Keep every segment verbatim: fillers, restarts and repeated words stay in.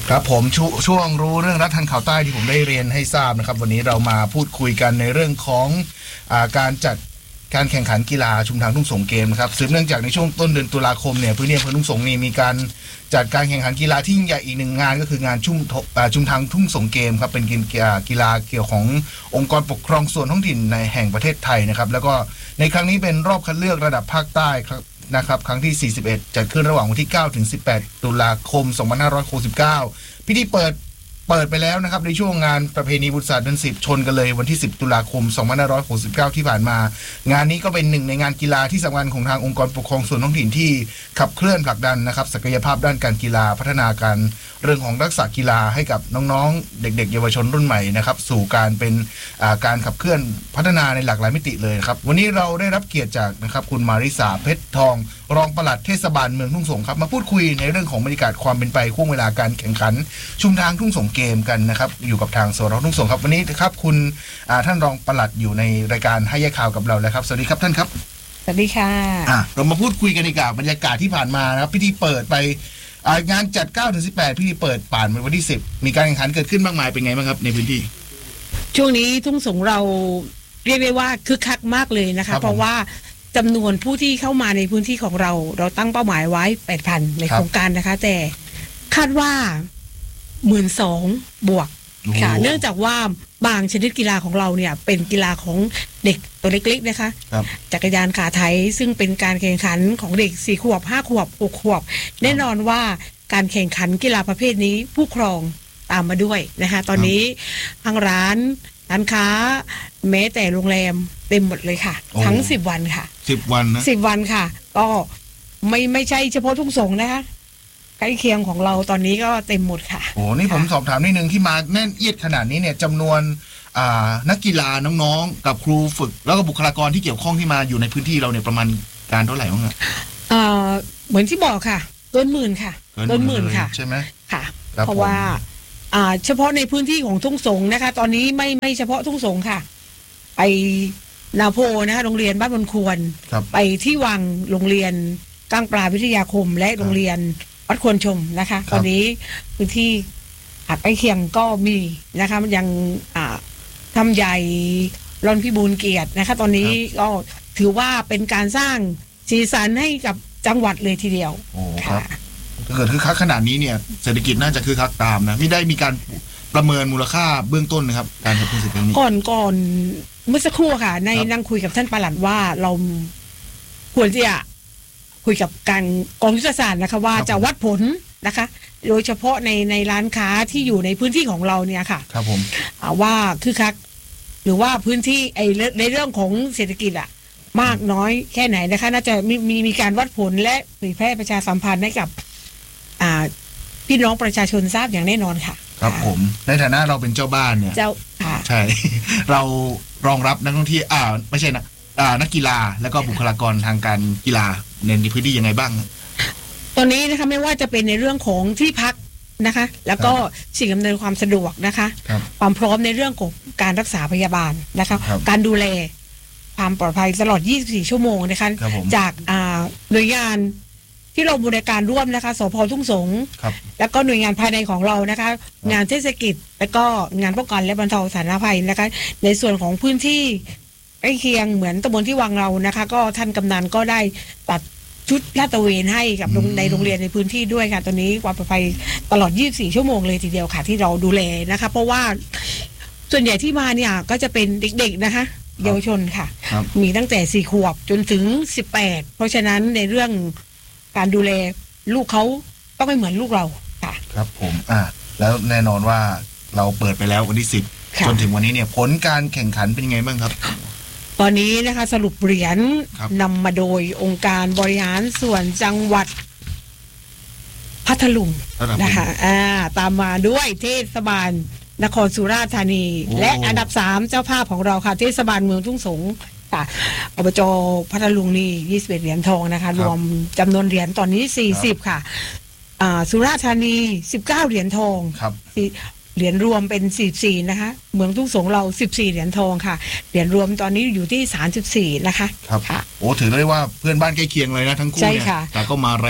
ครับผมชช่วงรู้เรื่องรัฐทันข่าวใต้ที่ผมได้เรียนให้ทราบนะครับวันนี้เรามาพูดคุยกันในเรื่องของอาการจัดการแข่งขันกีฬาชุมทางทุ่งสงเกมครับสืบเนื่องจากในช่วงต้นเดือนตุลาคมเนี่ยพื้นที่อำเภอทุ่งสงนี่มีการจัดการแข่งขันกีฬาที่ยิ่งใหญ่อีกหนึ่งงานก็คืองานชุมชุมทางทุ่งสงเกมครับเป็นกีฬาเกี่ยวขององค์กรปกครองส่วนท้องถิ่นในแห่งประเทศไทยนะครับแล้วก็ในครั้งนี้เป็นรอบคัดเลือกระดับภาคใต้ครับนะครับครั้งที่สี่สิบเอ็ดจัดขึ้นระหว่างวันที่เก้าถึงสิบแปดตุลาคมสองพันห้าร้อยหกสิบเก้าพิธีเปิดเปิดไปแล้วนะครับในช่วงงานประเพณีบุษราเดือนสิบชนกันเลยวันที่สิบตุลาคมสองพันห้าร้อยหกสิบเก้าที่ผ่านมางานนี้ก็เป็นหนึ่งในงานกีฬาที่สำคัญของทางองค์กรปกครองส่วนท้องถิ่นที่ขับเคลื่อนผลักดันนะครับศักยภาพด้านการกีฬาพัฒนาการเรื่องของทักษะกีฬาให้กับน้องๆเด็กๆเยาวชนรุ่นใหม่นะครับสู่การเป็นการขับเคลื่อนพัฒนาในหลากหลายมิติเลยครับวันนี้เราได้รับเกียรติจากนะครับคุณมาริสาเพชรทองรองปลัดเทศบาลเมืองทุ่งสงครับมาพูดคุยในเรื่องของบรรยากาศความเป็นไปช่วงเวลาการแข่งขันชุมทางทุ่งสงเกมกันนะครับอยู่กับทางสรทุ่งสงครับวันนี้นะครับคุณท่านรองปลัดอยู่ในรายการให้แยกข่าวกับเราแล้วครับสวัสดีครับท่านครับสวัสดีค่ะอ่ะเรามาพูดคุยกันดีกว่าบรรยากาศที่ผ่านมานะครับพิธีเปิดไปงานจัด เก้าถึงสิบแปด พิธีเปิดผ่านไปวันที่สิบมีการแข่งขันเกิดขึ้นมากมายเป็นไงบ้างครับในพื้นที่ช่วงนี้ทุ่งสงเราเรียกได้ว่าคึกคักมากเลยนะคะเพราะว่าจำนวนผู้ที่เข้ามาในพื้นที่ของเราเราตั้งเป้าหมายไว้ แปดพัน ในโครงการนะคะแต่คาดว่า หนึ่งหมื่นสองพัน บวกค่ะเนื่องจากว่าบางชนิดกีฬาของเราเนี่ยเป็นกีฬาของเด็กตัวเล็กๆนะคะจักรยานขาไถซึ่งเป็นการแข่งขันของเด็กสี่ขวบห้าขวบหกขวบแน่นอนว่าการแข่งขันกีฬาประเภทนี้ผู้ครองตามมาด้วยนะคะตอนนี้ทางร้านร้านค้าแม้แต่โรงแรมเต็มหมดเลยค่ะทั้งสิบวันค่ะสิบวันนะสิบวันค่ะก็ไม่ไม่ใช่เฉพาะทุ่งสงนะคะใกล้เคียงของเราตอนนี้ก็เต็มหมดค่ะโอ้นี่ผมสอบถามนิดนึงที่มาแน่นเอียดขนาดนี้เนี่ยจำนวนนักกีฬาน้องๆกับครูฝึกแล้วก็บุคลากรที่เกี่ยวข้องที่มาอยู่ในพื้นที่เราเนี่ยประมาณการเท่าไหร่บ้างอ่ะเหมือนที่บอกค่ะเกินหมื่นค่ะเกินหมื่นค่ะใช่ไหมค่ะเพราะว่าเฉพาะในพื้นที่ของทุ่งสงนะคะตอนนี้ไม่ไม่เฉพาะทุ่งสงค่ะไปนาโพนะคะโรงเรียนบ้านบนควรไปที่วังโรงเรียนก้างปลาวิทยาคมและโรงเรียนวัดควรชมนะคะตอนนี้พื้นที่หัดใกล้เคียงก็มีนะคะมันยังทำใหญ่รอนพิบูลเกียรตินะคะตอนนี้ก็ถือว่าเป็นการสร้างสีสันให้กับจังหวัดเลยทีเดียวโอ้ครับถ้าเกิดคือคักขนาดนี้เนี่ยเศรษฐกิจน่าจะคือคักตามนะไม่ได้มีการประเมินมูลค่าเบื้องต้นนะครับการทำเป็นสิ่งนี้ก่อนก่อนเมื่อสักครู่ค่ะในนั่งคุยกับท่านปลัดว่าเราควรจะคุยกับการกองยุทธศาสตร์นะคะว่าจะวัดผลนะคะโดยเฉพาะในในร้านค้าที่อยู่ในพื้นที่ของเราเนี่ยค่ะครับผมว่าคือคักหรือว่าพื้นที่ไอ้ในเรื่องของเศรษฐกิจอะมากน้อยแค่ไหนนะคะน่าจะมีมีมีการวัดผลและเผยแพร่ประชาสัมพันธ์ให้กับอ่าพี่น้องประชาชนทราบอย่างแน่นอนค่ะครับผมในฐานะเราเป็นเจ้าบ้านเนี่ยเจ้าค่ะใช่เรารองรับนักท่องเที่ยวอ่าไม่ใช่นะอ่านักกีฬาแล้วก็บุคลากรทางการกีฬาในพื้นที่ยังไงบ้างตอนนี้นะคะไม่ว่าจะเป็นในเรื่องของที่พักนะคะแล้วก็สิ่งอำนวยความสะดวกนะคะความพร้อมในเรื่องของการรักษาพยาบาลนะคะการดูแลความปลอดภัยตลอดยี่สิบสี่ชั่วโมงนะคะจากหน่วยงานที่เราบริการร่วมนะคะสภ.ทุ่งสงแล้วก็หน่วยงานภายในของเรานะคะงานเทศกิจแล้วก็งานป้องกันและบรรเทาสาธารณภัยนะคะในส่วนของพื้นที่ใกล้เคียงเหมือนตำบลที่วังเรานะคะก็ท่านกำนันก็ได้ตัดชุดลาดตระเวนให้กับในโรงเรียนในพื้นที่ด้วยค่ะตอนนี้ความปลอดภัยตลอดยี่สิบสี่ชั่วโมงเลยทีเดียวค่ะที่เราดูแลนะคะเพราะว่าส่วนใหญ่ที่มาเนี่ยก็จะเป็นเด็กๆนะคะเยาวชนค่ะมีตั้งแต่สี่ขวบจนถึงสิบแปดเพราะฉะนั้นในเรื่องการดูแลลูกเขาต้องไม่เหมือนลูกเราค่ะครับผมอ่าแล้วแน่นอนว่าเราเปิดไปแล้ววันที่สิบจนถึงวันนี้เนี่ยผลการแข่งขันเป็นยังไงบ้างครับตอนนี้นะคะสรุปเหรียญนำมาโดยองค์การบริหารส่วนจังหวัดพัทลุงนะคะอ่าตามมาด้วยเทศบาลนครสุราษฎร์ธานีและอันดับสามเจ้าภาพของเราค่ะเทศบาลเมืองทุ่งสงค่ะอบจ.พัทลุงนี่ยี่สิบเอ็ดเหรียญทองนะคะรวมจำนวนเหรียญตอนนี้สี่สิบค่ะอ่าสุราษฎร์ธานีสิบเก้าเหรียญทองครับเหรียญรวมเป็นสี่สิบสี่นะคะเมืองทุ่งสงเราสิบสี่เหรียญทองค่ะเหรียญรวมตอนนี้อยู่ที่สามสิบสี่นะคะครับโอ้ถือได้ว่าเพื่อนบ้านใกล้เคียงเลยนะทั้งคู่เนี่ยแต่ก็มาแรงเนาะ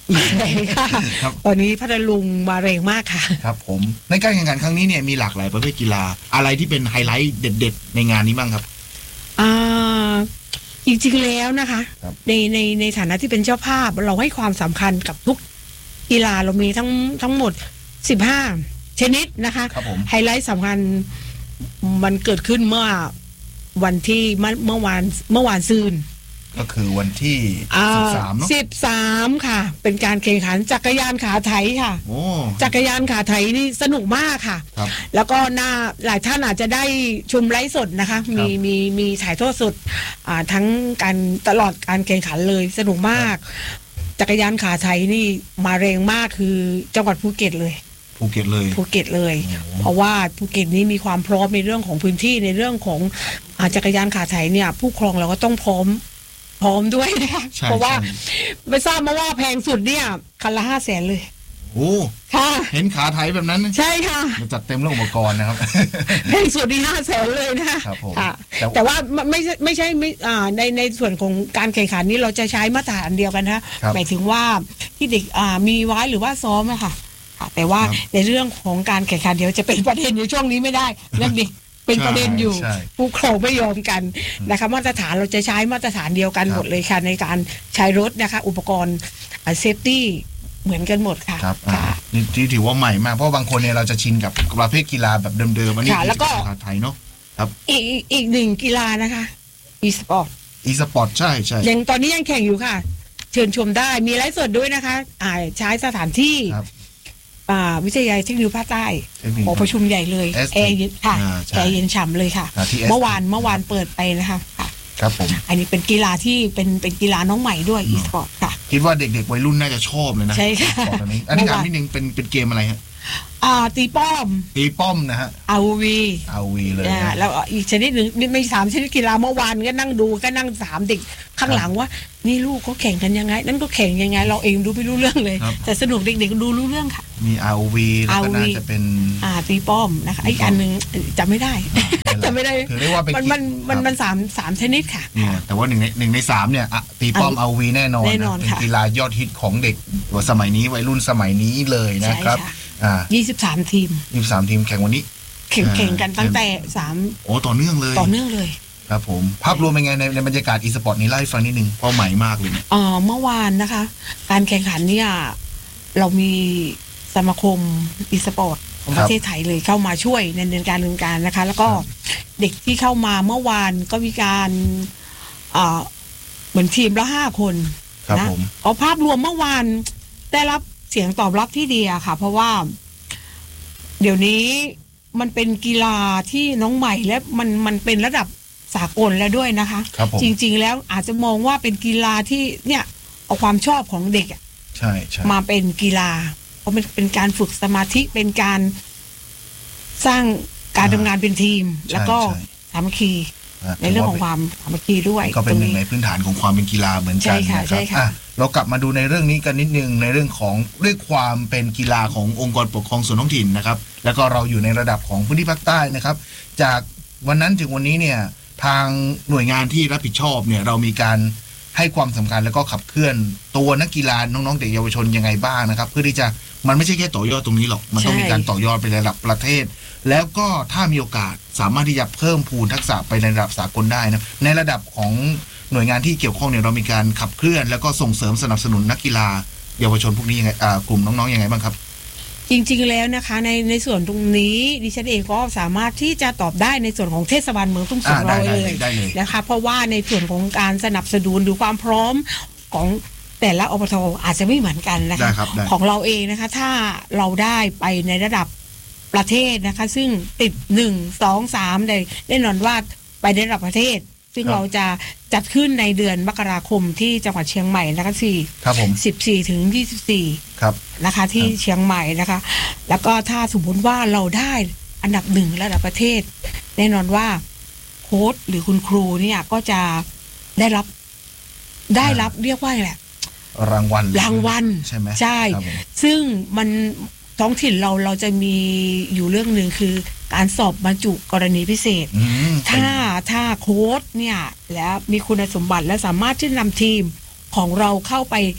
ใช่ค่ะตอนนี้พัทลุงมาแรงมากค่ะครับผมในการแข่งขันครั้งนี้เนี่ยมีหลากหลายประเภทกีฬาอะไรที่เป็นไฮไลท์เด็ดๆในงานนี้บ้างครับอ่าจริงๆแล้วนะคะในในในฐานะที่เป็นเจ้าภาพเราให้ความสำคัญกับทุกกีฬาเรามีทั้งทั้งหมดสิบห้าชนิดนะคะไฮไลท์สำคัญมันเกิดขึ้นเมื่อวันที่เมื่อวานเมื่อวานซืนก็คือวันที่สิบสามเนาะสิบสามค่ะเป็นการแข่งขันจักรยานขาไถค่ะจักรยานขาไถนี่สนุกมากค่ะแล้วก็น่าหลายท่านอาจจะได้ชมไลฟ์สดนะคะมีมีมีถ่ายทอดสดอ่าทั้งการตลอดการแข่งขันเลยสนุกมากจักรยานขาไถนี่มาแรงมากคือจังหวัดภูเก็ตเลยภูเก็ตเลยภูเก็ตเลยเพราะว่าภูเก็ตนี้มีความพร้อมในเรื่องของพื้นที่ในเรื่องของจักรยานขาไถเนี่ยผู้ครองเราก็ต้องพร้อมพร้อมด้วยนะคะเพราะว่าไม่ทราบมาว่าแพงสุดเนี่ยคันละห้าแสนเลยโอ้ค่ะเห็นขาไถแบบนั้นใช่ค่ะมันจัดเต็มเรื่องอุปกรณ์นะครับแพงสุดที่ห้าแสนเลยนะครับผมแต่ว่าไม่ใช่ไม่ใช่ไม่อ่าในในส่วนของการแข่งขันนี้เราจะใช้มาตรฐานเดียวกันนะหมายถึงว่าที่เด็กอ่ามีไว้หรือว่าซ้อมอะค่ะแต่ว่าในเรื่องของการแข่งขันเดี๋ยวจะเป็นประเด็นในช่วงนี้ไม่ได้เรื่องเด็กเป็นประเด็นอยู่ผู้ครองไม่ยอมกันนะคะมาตรฐานเราจะใช้มาตรฐานเดียวกันหมดเลยค่ะในการใช้รถนะคะอุปกรณ์เซฟตี้เหมือนกันหมดค่ะครับนี่ถือว่าใหม่มากเพราะบางคนเนี่ยเราจะชินกับประเภทกีฬาแบบเดิมๆอันนี้แล้วก็กีฬาไทยเนาะครับอีกอีกหนึ่งกีฬานะคะอีสปอร์ตอีสปอร์ตใช่ใช่ยังตอนนี้ยังแข่งอยู่ค่ะเชิญชมได้มีไลฟ์สดด้วยนะคะอ่าใช้สถานที่วิทยาลัยเทคโนโลยีภาคใต้หอประชุมใหญ่เลยแอร์เย็นค่ะแอร์เย็นฉ่ำเลยค่ะเมื่อวานเมื่อวานเปิดไปนะคะครับผมอันนี้เป็นกีฬาที่เป็นเป็นกีฬาน้องใหม่ด้วยอีสปอร์ตค่ะคิดว่าเด็กๆวัยรุ่นน่าจะชอบเลยนะใช่ค่ะอันนี้ถามนิดนึงเป็นเป็นเกมอะไรฮะอ่าตีป้อมตีป้อมนะฮะอาวีอาวีเลยแล้วอีกชนิดหนึ่งไม่สามชนิดกีฬาเมื่อวานก็นั่งดูก็นั่งสามเด็กข้างหลังว่านี่ลูกเขาแข่งกันยังไงนั่นก็แข่งยังไงเราเองดูไม่รู้เรื่องเลยแต่สนุกเด็กๆดูรู้เรื่องค่ะมี อาร์ โอ วี แล้วก็น่าจะเป็นอ่าตีป้อมนะคะอีกอันนึงจำไม่ได้จำไม่ได้ถือได้ว่าเป็นมันมันมันสามสามชนิดค่ะเนี่ยแต่ว่าหนึ่งในหนึ่งในสามเนี่ยตีป้อม อาร์ โอ วี แน่นอนเป็นกีฬายอดฮิตของเด็กสมัยนี้วัยรุ่นสมัยนี้เลยนะครับอ่ายี่สิบสามทีมยี่สิบสามทีมแข่งวันนี้แข่งแข่งกันตั้งแต่สามโอ้ต่อเนื่องเลยต่อเนื่องเลยครับผมภาพรวมเป็นไงในในบรรยากาศอีสปอร์ตนี้เล่าให้ฟังนิดนึงเพราะใหม่มากเลยเนี่ยอ๋อเมื่อวานนะคะการแข่งขันเนี่ยเรามีสมาคมอีสปอร์ตของประเทศไทยเลยเข้ามาช่วยในในการดำเนินการนะคะแล้วก็เด็กที่เข้ามาเมื่อวานก็มีการอ่าเหมือนทีมละห้าคนนะเอาภาพรวมเมื่อวานได้รับเสียงตอบรับที่ดีอะค่ะเพราะว่าเดี๋ยวนี้มันเป็นกีฬาที่น้องใหม่และมันมันเป็นระดับสากลแล้วด้วยนะคะจริงๆแล้วอาจจะมองว่าเป็นกีฬาที่เนี่ยเอาความชอบของเด็กใช่ใช่มาเป็นกีฬาเพราะมันเป็นการฝึกสมาธิเป็นการสร้างการทำงานเป็นทีมแล้วก็สามัคคีในเรื่องของความสามัคคีด้วยก็เป็นหนึ่งในพื้นฐานของความเป็นกีฬาเหมือนกันนะครับเรากลับมาดูในเรื่องนี้กันนิดนึงในเรื่องของด้วยความเป็นกีฬาขององค์กรปกครองส่วนท้องถิ่นนะครับแล้วก็เราอยู่ในระดับของพื้นที่ภาคใต้นะครับจากวันนั้นถึงวันนี้เนี่ยทางหน่วยงานที่รับผิดชอบเนี่ยเรามีการให้ความสำคัญแล้วก็ขับเคลื่อนตัวนักกีฬาน้องๆเด็กเยาวชนยังไงบ้างนะครับเพื่อที่จะมันไม่ใช่แค่ต่อยอดตรงนี้หรอกมันต้องมีการต่อยอดไประดับประเทศแล้วก็ถ้ามีโอกาสสามารถที่จะเพิ่มพูนทักษะไปในระดับสากลได้นะในระดับของหน่วยงานที่เกี่ยวข้องเนี่ยเรามีการขับเคลื่อนแล้วก็ส่งเสริมสนับสนุนนักกีฬาเยาวชนพวกนี้ยังไงกลุ่มน้องๆยังไงบ้างครับจริงๆแล้วนะคะในในส่วนตรงนี้ดิฉันเองก็สามารถที่จะตอบได้ในส่วนของเทศบาลเมืองทุ่งสงเราเลยนะคะเพราะว่าในส่วนของการสนับสนุนหรือความพร้อมของแต่ละอบต.อาจจะไม่เหมือนกันนะคะของเราเองนะคะถ้าเราได้ไปในระดับประเทศนะคะซึ่งติดหนึ่งสองสามได้แน่นอนว่าไปในระดับประเทศซึ่งเราจะจัดขึ้นในเดือนมกราคมที่จังหวัดเชียงใหม่นะคะสี่ครับผมสิบสี่ถึงยี่สิบสี่ครับนะคะที่เชียงใหม่นะคะแล้วก็ถ้าสมมติว่าเราได้อันดับหนึ่งระดับประเทศแน่นอนว่าโค้ชหรือคุณครูเนี่ยก็จะได้รับได้รับเรียกว่าอะไรรางวัลรางวัลใช่ไหมใช่ซึ่งมันท้องถิ่นเราเราจะมีอยู่เรื่องหนึ่งคือการสอบบรรจุกรณีพิเศษถ้าถ้าโค้ชเนี่ยแล้วมีคุณสมบัติและสามารถที่นำทีมของเราเข้าไป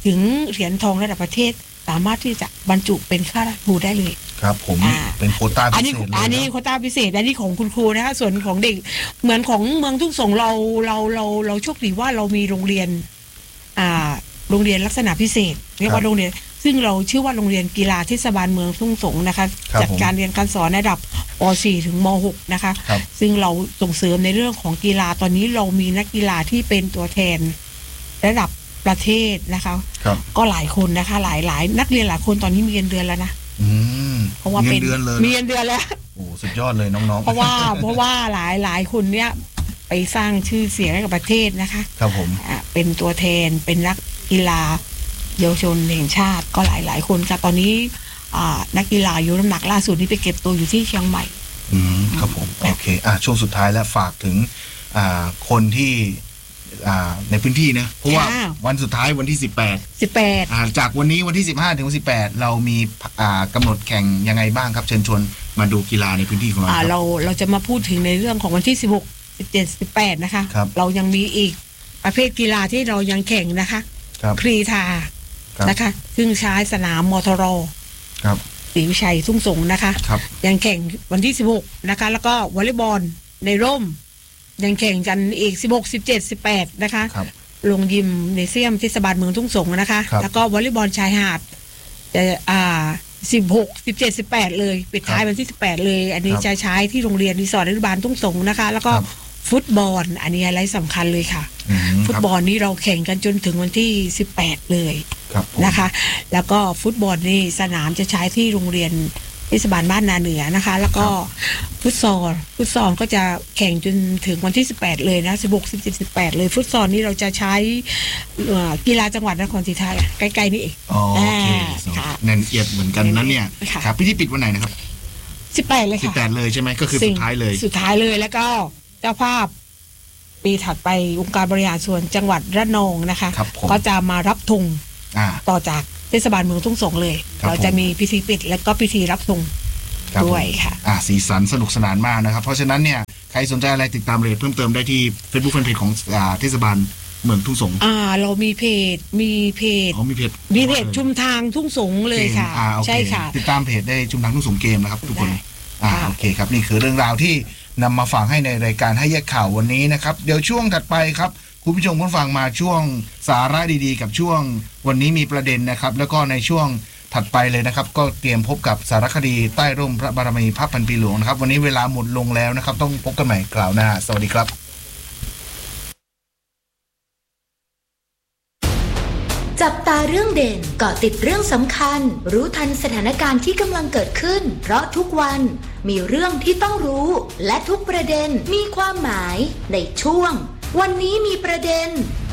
ถึงเหรียญทองระดับประเทศสามารถที่จะบรรจุเป็นข้าราชการได้เลยครับผมเป็นโควต้าพิเศษเลยอันนี้โควต้าพิเศษอันนี้ของคุณครูนะคะส่วนของเด็กเหมือนของเมืองทุ่งสงเราเราเราเราโชคดีว่าเรามีโรงเรียนอ่าโรงเรียนลักษณะพิเศษเรียกว่าโรงเรียนซึ่งเราชื่อว่าโรงเรียนกีฬาเทศบาลเมืองทุ่งสงนะคะจัดการเรียนการสอนระดับป .สี่ ถึงม .หก นะคะซึ่งเราส่งเสริมในเรื่องของกีฬาตอนนี้เรามีนักกีฬาที่เป็นตัวแทนระดับประเทศนะคะก็หลายคนนะคะหลายหลายนักเรียนหลายคนตอนนี้มีเงินเดือนแล้วนะเพราะว่าเป็นมีเงินเดือนแล้วโอ้สุดยอดเลยน้องๆเพราะว่าเพราะว่าหลายหลายคนเนี้ยไปสร้างชื่อเสียงให้กับประเทศนะคะครับผมเป็นตัวแทนเป็นนักกีฬาเยาวชนแห่งชาติก็หลายหลายคนค่ะตอนนี้นักกีฬายกน้ำหนักล่าสุดนี้ไปเก็บตัวอยู่ที่เชียงใหม่อืมครับผมโอเคอ่ะช่วงสุดท้ายแล้วฝากถึงคนที่ในพื้นที่นะเพราะว่าวันสุดท้ายวันที่สิบแปดสิบแปดจากวันนี้วันที่สิบห้าถึงวันสิบแปดเรามีกำหนดแข่งยังไงบ้างครับเชิญชวนมาดูกีฬาในพื้นที่ของเราเราเราจะมาพูดถึงในเรื่องของวันที่สิบหก สิบเจ็ด สิบแปดนะคะเรายังมีอีกประเภทกีฬาที่เรายังแข่งนะคะกรีฑานะคะซึ่งใช้สนามมทรครับศรีวิชัยทุ่งสงนะคะยังแข่งวันที่สิบหกนะคะแล้วก็วอลเลย์บอลในร่มยังแข่งกันอีกสิบหก สิบเจ็ด สิบแปดนะคะลงยิมเนเซียมเทศบาลเมืองทุ่งสงนะคะแล้วก็วอลเลย์บอลชายหาดจะอ่าสิบหก สิบเจ็ด สิบแปดเลยปิดท้ายวันที่สิบแปดเลยอันนี้จะใช้ที่โรงเรียนรีสอร์ทอนุบาลทุ่งสงนะคะแล้วก็ฟุตบอลอันนี้อะไรสำคัญเลยค่ะฟุตบอลนี้เราแข่งกันจนถึงวันที่สิบแปดเลยนะคะแล้วก็ฟุตบอลนี่สนามจะใช้ที่โรงเรียนเทศบาลบ้านนาเหนือนะคะแล้วก็ฟุตซอลฟุตซอลก็จะแข่งจนถึงวันที่สิบแปดเลยนะสิบหก สิบเจ็ด สิบแปดเลยฟุตซอลนี่เราจะใช้กีฬาจังหวัดนครศรีธรรมราชใกล้ๆนี่เองอ๋อโอเคแน่นเอียดเหมือนกันนั้นเนี่ยครับพิธีปิดวันไหนนะครับสิบแปดเลยค่ะสิบแปดเลยใช่ไหมก็คือสุดท้ายเลยสุดท้ายเลยแล้วก็เจ้าภาพปีถัดไปองค์การบริหารส่วนจังหวัดระนองนะคะก็จะมารับธงต่อจากเทศบาลเมืองทุ่งสงเลยเราจะมีพิธีปิดแล้วก็พิธีรับธงด้วยค่ะอ่าสีสันสนุกสนานมากนะครับเพราะฉะนั้นเนี่ยใครสนใจอะไรติดตามรายละเอียดเพิ่มเติมได้ที่ Facebook Fanpage ของเทศบาลเมืองทุ่งสงอ่าเรามีเพจมีเพจอ๋อมีเพจมีเพจชุมทางทุ่งสงเลยค่ะใช่ค่ะติดตามเพจได้ชุมทางทุ่งสงเกมนะครับทุกคนอ่าโอเคครับนี่คือเรื่องราวที่นำมาฝากให้ในรายการให้แยกข่าววันนี้นะครับเดี๋ยวช่วงถัดไปครับคุณผู้ชมผู้ฟังมาช่วงสาระดีๆกับช่วงวันนี้มีประเด็นนะครับแล้วก็ในช่วงถัดไปเลยนะครับก็เตรียมพบกับสารคดีใต้ร่มพระบารมีพระพันปีหลวงนะครับวันนี้เวลาหมดลงแล้วนะครับต้องพบกันใหม่คราวหน้าสวัสดีครับจับตาเรื่องเด่นเกาะติดเรื่องสำคัญรู้ทันสถานการณ์ที่กำลังเกิดขึ้นเพราะทุกวันมีเรื่องที่ต้องรู้และทุกประเด็นมีความหมายในช่วงวันนี้มีประเด็น